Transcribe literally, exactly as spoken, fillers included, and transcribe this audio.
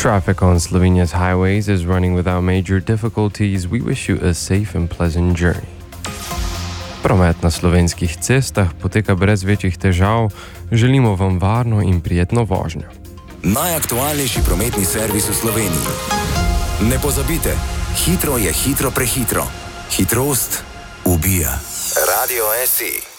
Traffic on Slovenia's highways is running without major difficulties. We wish you a safe and pleasant journey. Promet na slovenskih cestah poteka brez večjih težav. Želimo vam varno in prijetno vožnjo. Najaktualnejši prometni servis v Sloveniji. Ne pozabite, hitro je hitro prehitro. Hitrost ubija. Radio S I.